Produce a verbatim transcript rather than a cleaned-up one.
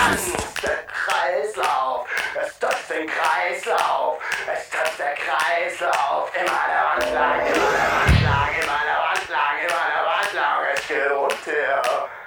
Der Kreislauf, es töpft den Kreislauf, es töpft der Kreislauf. Immer der Wand lang, immer der Wand lang, immer der Wand lang, immer der Wand lang, es geht runter.